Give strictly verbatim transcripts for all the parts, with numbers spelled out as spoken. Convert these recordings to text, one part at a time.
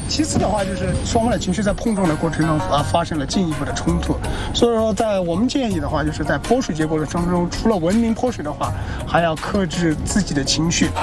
其次的话，就是双方的情绪在碰撞的过程中啊发生了进一步的冲突，所以说在我们建议的话，就是在泼水节过程当中，除了文明泼水的话，还要克制自己的情绪。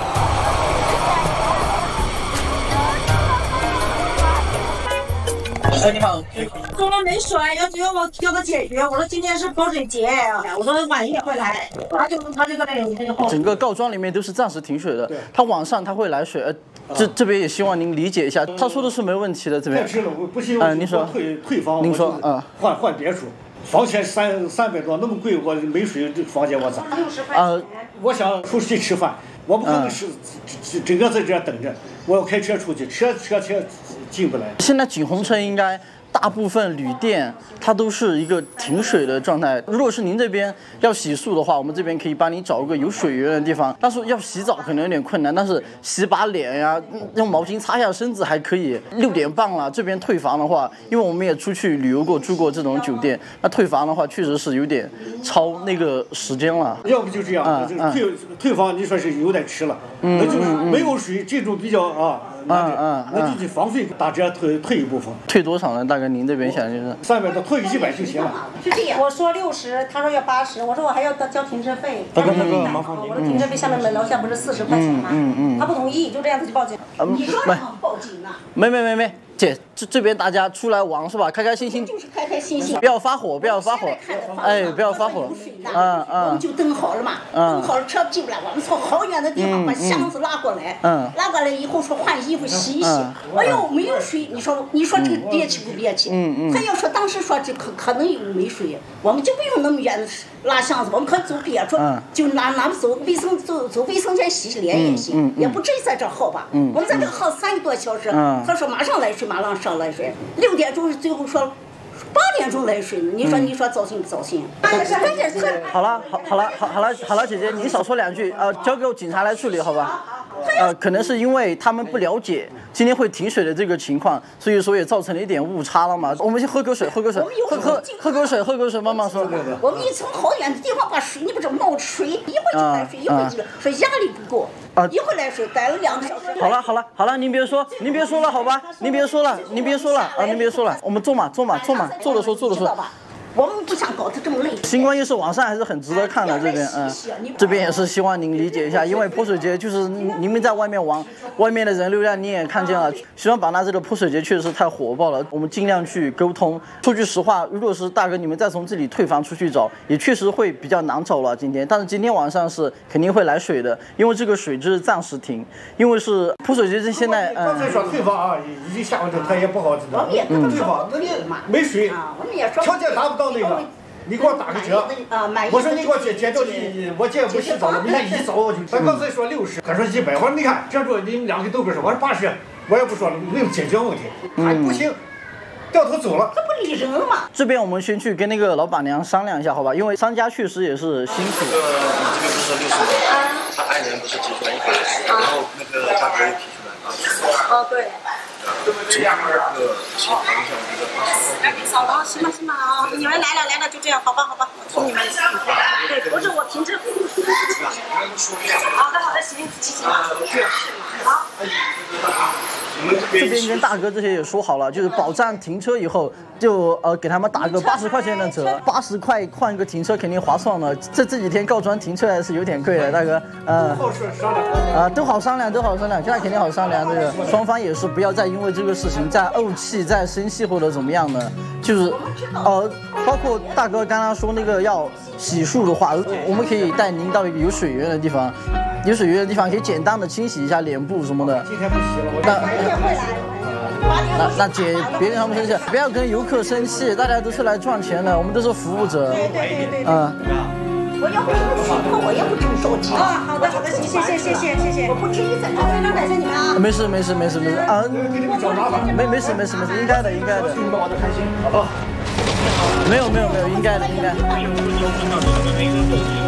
哎，你好， 说了没说，要要我要他解决。我说今天是泼水节，我说晚一点会来，他就他这个那个。 整个告庄里面都是暂时停水的，他晚上他会来水，呃，这这边也希望您理解一下，他说的是没问题的，这边。 太迟了，我不行， 嗯，您说退退房， 您说，嗯， 换换别墅，房钱三三百多，那么贵，我没水，这房间我咋？ 呃， 我想出去吃饭，我不可能是整整个在这等着，我要开车出去，车车车进不来。 现在景洪村应该大部分旅店它都是一个停水的状态。如果是您这边要洗漱的话，我们这边可以帮你找一个有水源的地方。但是要洗澡可能有点困难，但是洗把脸呀，用毛巾擦一下身子还可以。六点半了，这边退房的话，因为我们也出去旅游过，住过这种酒店，那退房的话确实是有点超那个时间了。 要不就这样， 嗯嗯、 退退房你说是有点迟了，嗯、那就是没有水，这种比较啊。 嗯嗯， 那就去房费打折退退一部分， 退多少呢？大概您这边想就是三百多，退一百就行了。 是这样，我说六十，他说要八十，我说我还要交停车费。 大哥大哥，麻烦您。 我的停车费下面门楼下不是四十块钱吗？嗯嗯。他不同意，就这样子就报警。你说什么报警呢？ 没没没没。姐，这这边大家出来玩是吧？开开心心， 就是开开心心， 不要发火，不要发火，哎，不要发火，嗯嗯， 我们就等好了嘛，等好了车进不来，我们从好远的地方把箱子拉过来，嗯，拉过来以后说换衣服洗一洗，哎呦没有水，你说你说这个憋气不憋气？嗯嗯，他要说当时说这可可能有没水，我们就不用那么远拉箱子，我们可以走别处，就拿拿走卫生走走卫生间洗洗脸也行，也不至于在这耗吧，我们在这耗三个多小时，他说马上来水。马上上来水，六点钟最后说八点钟来水呢。你说、嗯、你说糟心不糟心？ 好了，好，好了，好，好了，好了，姐姐，你少说两句，呃，交给我警察来处理，好吧？呃，可能是因为他们不了解今天会停水的这个情况，所以说也造成了一点误差了嘛。我们先喝口水，喝口水，喝喝喝口水，喝口水，慢慢说。 我们一从好远的地方把水，你不知道冒水，一会儿就来水，一会儿就来，说压力不够，一会儿来水，待了两个小时。 好了好了好了，您别说，您别说了，好吧？您别说了，您别说了啊，您别说了，我们坐嘛坐嘛坐嘛，坐着说坐着说。 我们不想搞得这么累。 星光夜市晚上还是很值得看的，这边嗯，这边也是希望您理解一下，因为泼水节就是你们在外面玩，外面的人流量你也看见了。希望把那这个泼水节确实太火爆了，我们尽量去沟通。说句实话，如果是大哥你们再从这里退房出去找，也确实会比较难找了今天。但是今天晚上是肯定会来水的，因为这个水就是暂时停，因为是泼水节这现在嗯。 刚才说退房啊，已经下过去，他也不好知道。嗯。退房，那你没水，条件达不到。那个，你给我打个折。我说你给我减减掉你，我今天不洗澡了，明天一早我就。他刚才说六十，他说一百，我说你看这住你们两个都不是，我说八十，我也不说了，没有解决问题，还不行，掉头走了。 他不理人了嘛。 这边我们先去跟那个老板娘商量一下，好吧？因为商家确实也是辛苦。 这个这边不是六十吗？他爱人不是提出来一百，然后那个大哥又提出来八十。 哦，对。 这样个协调一下，我觉得八十。 好，行吧行吧啊，你们来了来了就这样，好吧好吧，我听你们。对，不是我停车。好的好的，行行行。好。 这边跟大哥这些也说好了，就是保障停车以后就呃给他们打个八十块钱的折，八十块换个停车肯定划算了。这这几天告庄停车还是有点贵的，大哥，呃，啊都好商量，都好商量，现在肯定好商量。这个双方也是不要再因为这个事情再怄气、再生气或者怎么样的，就是呃，包括大哥刚刚说那个要洗漱的话，我们可以带您到一个有水源的地方。有水源的地方可以简单的清洗一下脸部什么的。 今天不洗了，我那那那姐别跟他们生气，不要跟游客生气，大家都是来赚钱的，我们都是服务者。 对对对对。 嗯。 我要不是不洗头，我也不这么着急。啊，好的好的，谢谢谢谢谢谢谢谢。我不至于在这非常感谢你们啊。 没事没事没事没事啊，没没事没事没事，应该的应该的。 你们玩的开心，好吧？ 没有没有没有，应该的应该。